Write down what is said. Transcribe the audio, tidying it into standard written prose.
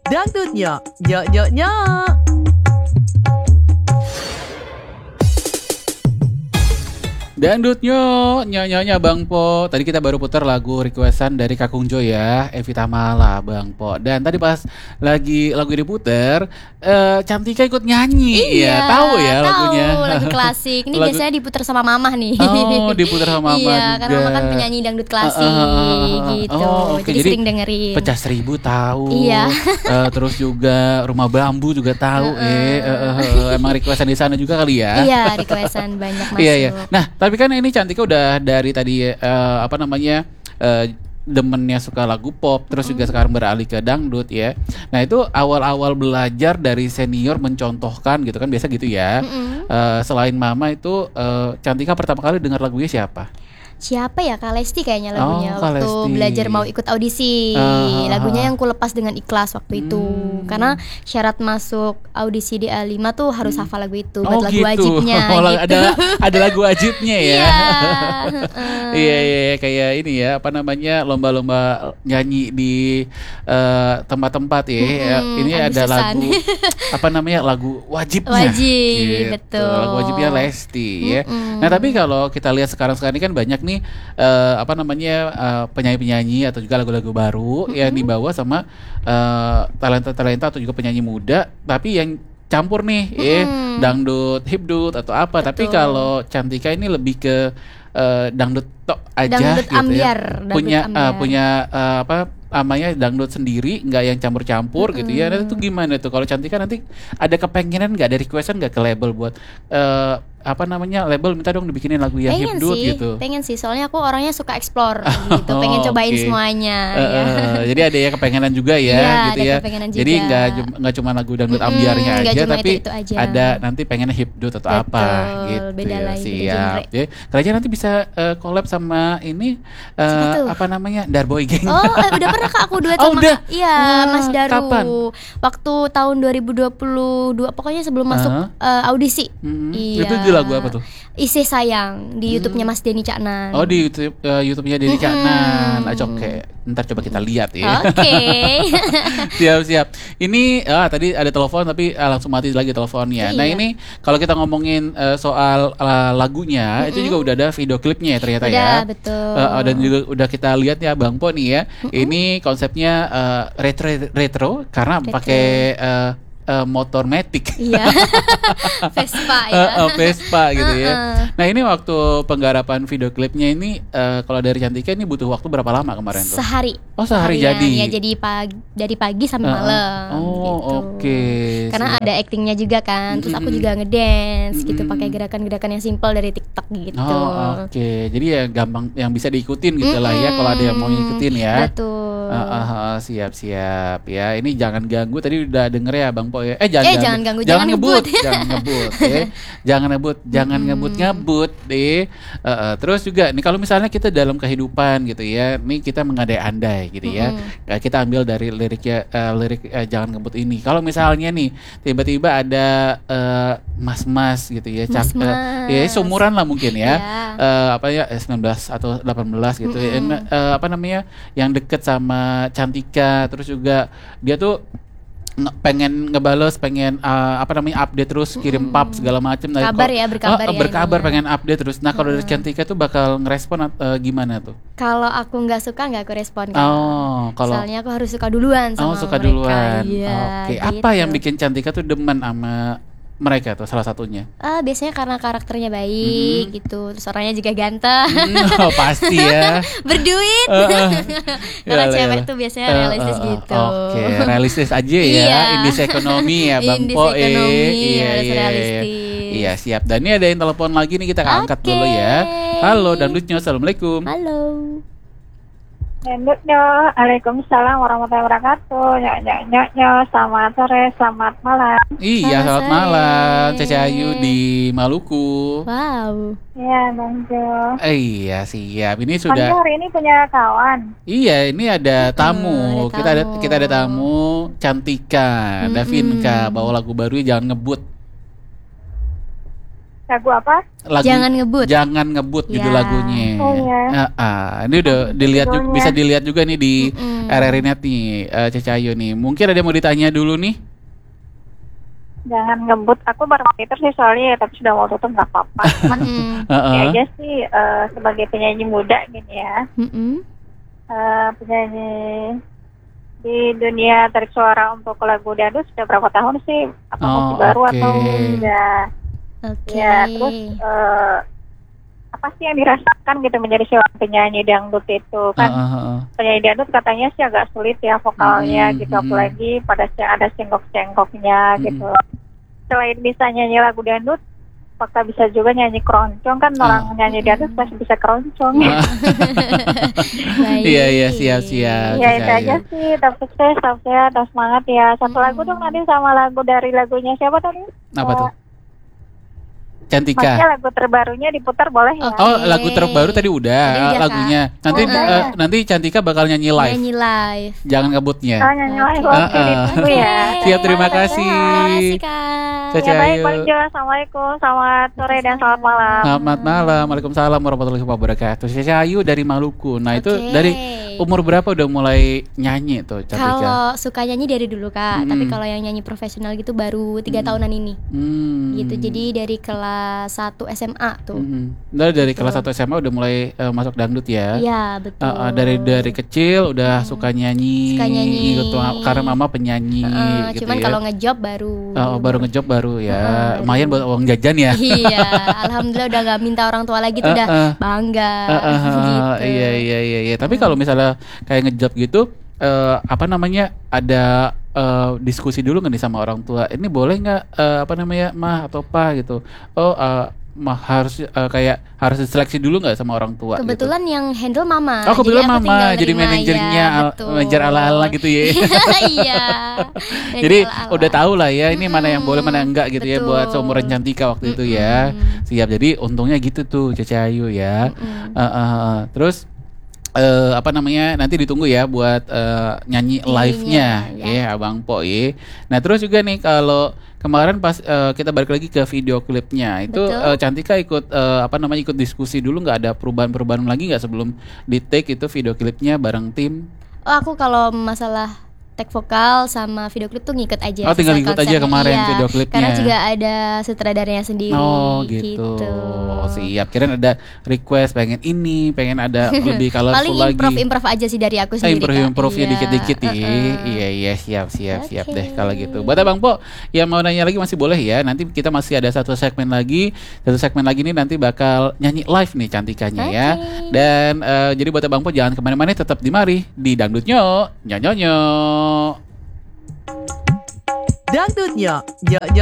Dangdutnya, nyok nyok nyok. Dangdutnya, nyanyi Bang Po. Tadi kita baru putar lagu requestan dari Kakung Jo ya, Evita Mala Bang Po. Dan tadi pas lagi lagu diputer, Cantika ikut nyanyi. Iya, Tahu ya lagunya. Tahu, lagu klasik. Ini biasanya diputar sama mamah nih. Oh, diputar sama mama iya, juga. karena mama kan penyanyi dangdut klasik gitu. Oh, oke. Jadi sering dengerin. Pecah Seribu tahu. Iya. Terus juga Rumah Bambu juga tahu. Emang requestan di sana juga kali ya. Iya, requestan banyak masuk. Iya, iya. Nah, tapi kan ini Cantika udah dari tadi demennya suka lagu pop, terus juga sekarang beralih ke dangdut ya. Nah, itu awal-awal belajar dari senior mencontohkan gitu kan, biasa gitu ya. Selain mama itu Cantika pertama kali dengar lagunya siapa? Siapa ya? Kak Lesti kayaknya lagunya Kak waktu Lesti. belajar mau ikut audisi. Lagunya yang ku lepas dengan ikhlas waktu itu. Karena syarat masuk audisi di A5 tuh harus hafal lagu itu buat lagu gitu. wajibnya Ada gitu. ada lagu wajibnya ya. Iya. Iya, kayak ini ya, lomba-lomba nyanyi di tempat-tempat ya. Ini ada Agustus-an. lagu lagu wajibnya. Wajib, betul. Lagu wajibnya Lesti ya. Nah, tapi kalau kita lihat sekarang ini kan banyak nih penyanyi-penyanyi atau juga lagu-lagu baru yang dibawa sama talenta-talenta atau juga penyanyi muda, tapi yang campur nih dangdut, hipdut atau apa. Betul. Tapi kalau Cantika ini lebih ke dangdut tok aja Dangdut gitu ambiar, ya. dangdut Punya namanya dangdut sendiri, nggak yang campur-campur gitu ya. Nah, itu gimana tuh kalau Cantika nanti ada kepengenan nggak, ada requestan nggak ke label buat label minta dong dibikinin lagu yang hipdut gitu. Pengen sih, soalnya aku orangnya suka explore gitu, pengen cobain Oke. semuanya. Jadi ada ya kepengenan juga ya, Iya, gitu ada ya. kepengenan Jadi juga. nggak cuma lagu dangdut ambiarnya nggak aja, cuma tapi itu aja. ada nanti pengennya hipdut atau Betul, apa gitu. beda lain, beda Siap. genre. Ya, Kerajaan nanti bisa collab sama ini Siapa tuh? Darboy Gang. Oh, udah pernah Kak aku duet Oh, sama udah? Iya, Wah, Mas Daru. kapan? Waktu tahun 2022, pokoknya sebelum masuk audisi. Iya. Itu di lagu apa tuh? Isih Sayang di YouTube-nya Mas Denny Caknan. Oh, di YouTube-nya Denny Caknan. Oke, ntar coba kita lihat ya. Oke. Siap. Ini tadi ada telepon tapi langsung mati lagi teleponnya. Iya. Nah, ini kalau kita ngomongin soal lagunya, itu juga udah ada video klipnya ya ternyata Udah, ya. betul. Dan juga udah kita lihat ya Bang Po nih ya. Ini konsepnya retro karena pakai motor matic. Iya. Vespa ya. Vespa gitu ya. Nah, ini waktu penggarapan video klipnya ini kalau dari Cantika ini butuh waktu berapa lama kemarin tuh? Sehari. Oh, sehari Seharian. jadi. Ya, jadi dari pagi sampai malam. Oh, gitu. oke. Karena Siap. ada actingnya juga kan. Terus aku juga ngedance gitu, pakai gerakan-gerakan yang simple dari TikTok gitu. Oh, oke. Jadi ya gampang, yang bisa diikutin gitu lah ya kalau ada yang mau ngikutin ya. Betul. Siap ya. Ini jangan ganggu, tadi udah denger ya Bang Po ya. Jangan ganggu, jangan ngebut. ngebut. Jangan ngebut ya. Jangan ngebut deh. Terus juga nih kalau misalnya kita dalam kehidupan gitu ya, nih kita mengandai-andai gitu ya. Kita ambil dari liriknya, jangan ngebut ini. Kalau misalnya nih tiba-tiba ada mas-mas gitu ya, Mas-mas. ya seumuran lah mungkin ya. Iya. 19 atau 18 gitu ya. Yang deket sama Cantika, terus juga dia tuh pengen ngebales, pengen update terus, kirim pap segala macam. Berkabar ya berkabar ininya. pengen update terus. Nah, kalau dari Cantika tuh bakal ngerespon gimana tuh? Kalau aku nggak suka nggak aku respon kan. Kalau Soalnya aku harus suka duluan sama suka mereka. duluan. Iya, Oke, gitu. apa yang bikin Cantika tuh demen sama mereka tuh salah satunya? Biasanya karena karakternya baik gitu. Terus orangnya juga ganteng. Pasti ya. Berduit. Karena Yalah, cewek yalah. tuh biasanya realistis gitu. Oke, realistis aja ya. Iya. Indis ekonomi ya Bang Indis Po. ekonomi, harus realistis. Iya, siap. Dan ini ada yang telepon lagi nih, kita angkat dulu ya. Halo Dangdutnya, assalamualaikum. Halo. Dangdutnya, Waalaikumsalam warahmatullahi wabarakatuh. Nyok, selamat sore, selamat malam. Iya, Selamat selamat sore. malam. Caca Ayu di Maluku. Wow. Iya, Bang Jo. Iya, siap. Ini Bang Jo sudah. hari ini punya kawan. Iya, ini ada tamu. ada tamu. Kita ada tamu Cantika, Davinka, bawa lagu baru Jangan Ngebut. Lagu apa? Lagu Jangan Ngebut. Jangan Ngebut judul Ya. lagunya. Oh, ya. Ini udah dilihat Judulnya. bisa dilihat juga nih di RRI Net nih, Cece Ayu nih. Mungkin ada yang mau ditanya dulu nih. Jangan ngebut. Aku baru monitor sih soalnya, tapi sudah mau tutup nggak apa-apa. Cuman Heeh. ya aja sih sebagai penyanyi muda gini ya. Penyanyi di dunia tarik suara untuk lagu dangdut sudah berapa tahun sih? Apa masih baru oke. atau udah? Oke. Ya, terus apa sih yang dirasakan gitu menjadi seorang penyanyi dangdut itu kan? Penyanyi dangdut katanya sih agak sulit ya vokalnya gitu, apalagi pada ada senggok-senggoknya gitu. Selain bisa nyanyi lagu dangdut, apakah bisa juga nyanyi keroncong kan? Orang nyanyi dangdut pasti bisa keroncong. Baik. Iya, siap. Ya Cece itu aja Ayu. sih, tetap sukses, tetap sehat, tetap semangat ya. Satu lagu dong nanti sama lagu dari lagunya siapa tadi? Apa tuh? Cantika. Maksudnya lagu terbarunya diputar boleh ya? Oke. Oh, lagu terbaru tadi udah, Tadi udah, Kak. lagunya. Nanti nanti Cantika bakal nyanyi live. Nyanyi live. Jangan ngebutnya. Oh, nyanyi live, Oke. oke, ditunggu ya. Siap, terima kasih. Terima kasih, Kak. Cece Ya baik, Ayu. Bang Jo. Assalamualaikum, selamat sore dan selamat malam. Selamat malam. Waalaikumsalam warahmatullahi wabarakatuh. Cece Ayu dari Maluku. Nah, itu Oke. dari umur berapa udah mulai nyanyi tuh, Cantika? Kalau suka nyanyi dari dulu, Kak. Tapi kalau yang nyanyi profesional gitu baru 3 tahunan ini. Gitu. Jadi dari kelas 1 SMA tuh. Dari kelas 1 SMA udah mulai masuk dangdut ya? Iya, betul. Dari kecil udah suka nyanyi. Suka nyanyi. Gitu, karena mama penyanyi gitu Cuman ya. kalau ngejob baru. Baru ngejob baru ya. Lumayan buat uang jajan ya. Iya, alhamdulillah udah gak minta orang tua lagi tuh, udah bangga. Gitu. Iya. Tapi kalau misalnya kayak ngejob gitu, apa namanya, ada diskusi dulu nggak nih sama orang tua? Ini boleh nggak apa namanya, mah atau pa gitu? Mah harus kayak harus diseleksi dulu nggak sama orang tua? Kebetulan yang handle mama. Gitu. Oh, kebetulan aku mama tinggal jadi nerima, manajernya, ya, betul. manajer ala-ala gitu ya. Iya. Jadi Manajer ala-ala. udah tahu lah ya, ini mana yang boleh mana yang enggak gitu ya, betul. buat seumuran Cantika waktu itu ya. Siap. Jadi untungnya gitu tuh Cece Ayu ya. Terus apa namanya, nanti ditunggu ya buat nyanyi live-nya ya Abang Po ya. Nah, terus juga nih kalau kemarin pas kita balik lagi ke video klipnya itu, Cantika ikut apa namanya, ikut diskusi dulu, nggak ada perubahan-perubahan lagi nggak sebelum di take itu video klipnya bareng tim? Oh, aku kalau masalah tag vokal sama video klip tuh ngikut aja. Oh, tinggal sesuai ngikut aja konsepnya. kemarin Iya, video klipnya. Karena juga ada sutradaranya sendiri. Oh gitu. Siap. Kirain ada request pengen ini, pengen ada lebih colorful Paling lagi. improv aja sih dari aku sendiri. Improvnya Kak. dikit-dikit ya. Iya, siap deh kalau gitu. Buat Abang Po yang mau nanya lagi masih boleh ya. Nanti kita masih ada satu segmen lagi. Satu segmen lagi nih nanti bakal nyanyi live nih Cantikanya ya. Dan jadi buat Abang Po jangan kemana-mana, tetap di mari di Dangdutnyo Nyonyonyo. Dangdutnya,